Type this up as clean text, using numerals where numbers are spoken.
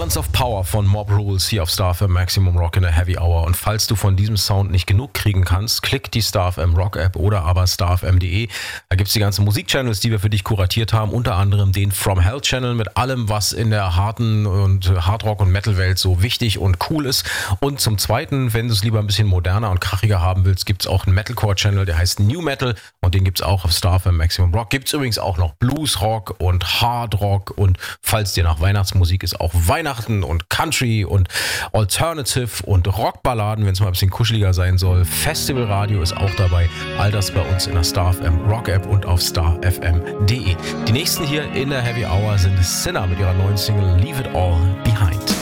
Balance of Power von Mob Rules hier auf Star FM Maximum Rock in der Heavy Hour. Und falls du von diesem Sound nicht genug kriegen kannst, klick die Star FM Rock App oder aber starfm.de. Da gibt es die ganzen Musikchannels, die wir für dich kuratiert haben. Unter anderem den From Hell Channel mit allem, was in der harten und Hardrock- und Metal-Welt so wichtig und cool ist. Und zum Zweiten, wenn du es lieber ein bisschen moderner und krachiger haben willst, gibt es auch einen Metalcore Channel, der heißt New Metal. Und den gibt es auch auf Star FM Maximum Rock. Gibt es übrigens auch noch Blues Rock und Hard Rock. Und falls dir nach Weihnachtsmusik ist, auch Weihnachten und Country und Alternative und Rockballaden, wenn es mal ein bisschen kuscheliger sein soll. Festivalradio ist auch dabei. All das bei uns in der Star FM Rock App und auf starfm.de. Die nächsten hier in der Heavy Hour sind Sinner mit ihrer neuen Single Leave It All Behind.